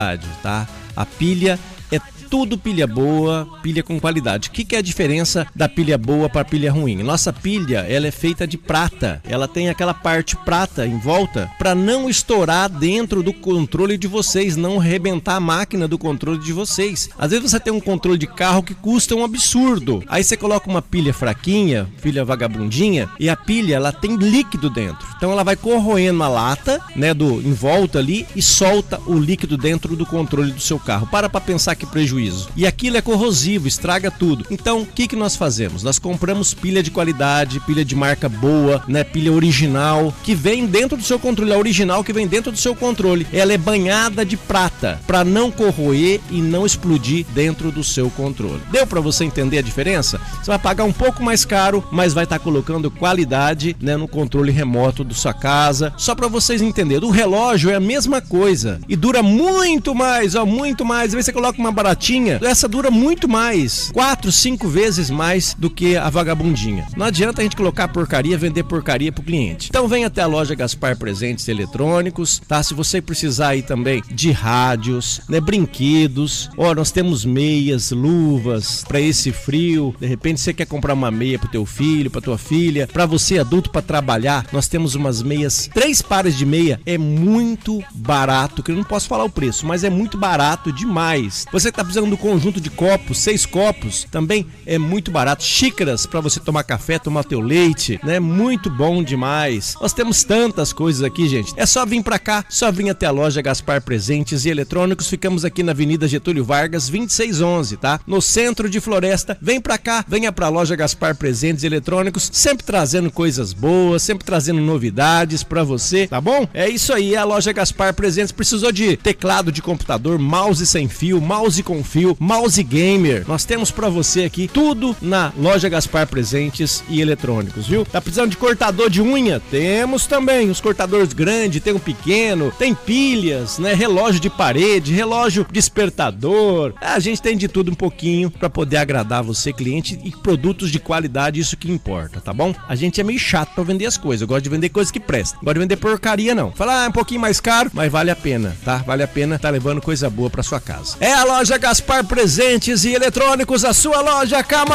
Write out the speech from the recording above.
tá? A pilha é tudo pilha boa, pilha com qualidade. O que é a diferença da pilha boa para a pilha ruim? Nossa pilha, ela é feita de prata. Ela tem aquela parte prata em volta para não estourar dentro do controle de vocês, não arrebentar a máquina do controle de vocês. Às vezes você tem um controle de carro que custa um absurdo. Aí você coloca uma pilha fraquinha, pilha vagabundinha, e a pilha, ela tem líquido dentro. Então ela vai corroendo a lata, né, em volta ali, e solta o líquido dentro do controle do seu carro. Para pensar que prejuízo. E aquilo é corrosivo, estraga tudo. Então, o que nós fazemos? Nós compramos pilha de qualidade, pilha de marca boa, né? Pilha original, que vem dentro do seu controle. A original que vem dentro do seu controle. Ela é banhada de prata, para não corroer e não explodir dentro do seu controle. Deu para você entender a diferença? Você vai pagar um pouco mais caro, mas vai estar colocando qualidade, né, no controle remoto da sua casa. Só para vocês entenderem. O relógio é a mesma coisa e dura muito mais, ó, muito mais. Às vezes você coloca uma baratinha, essa dura muito mais, 4, 5 vezes mais do que a vagabundinha. Não adianta a gente colocar porcaria, vender porcaria pro cliente. Então vem até a loja Gaspar Presentes Eletrônicos, tá? Se você precisar aí também de rádios, né, brinquedos, ó, nós temos meias, luvas para esse frio. De repente você quer comprar uma meia pro teu filho, pra tua filha, para você adulto para trabalhar, nós temos umas meias, 3 pares de meia, é muito barato, que eu não posso falar o preço, mas é muito barato demais. Você tá precisando do conjunto de copos, 6 copos, também é muito barato. Xícaras para você tomar café, tomar teu leite, né? Muito bom demais. Nós temos tantas coisas aqui, gente. É só vir para cá, só vir até a loja Gaspar Presentes e Eletrônicos. Ficamos aqui na Avenida Getúlio Vargas, 2611, tá? No centro de Floresta. Vem para cá, venha para a loja Gaspar Presentes e Eletrônicos, sempre trazendo coisas boas, sempre trazendo novidades para você, tá bom? É isso aí, é a loja Gaspar Presentes. Precisou de teclado de computador, mouse sem fio, mouse com fio, mouse gamer, nós temos pra você aqui tudo na loja Gaspar Presentes e Eletrônicos, viu? Tá precisando de cortador de unha? Temos também os cortadores grandes, tem um pequeno, tem pilhas, né? Relógio de parede, relógio despertador, a gente tem de tudo um pouquinho pra poder agradar você, cliente, e produtos de qualidade, isso que importa, tá bom? A gente é meio chato pra vender as coisas, eu gosto de vender coisas que prestam, não gosto de vender porcaria não. Falar, é um pouquinho mais caro, mas vale a pena, tá? Vale a pena tá levando coisa boa pra sua casa. É a loja Gaspar Presentes e Eletrônicos, a sua loja Cama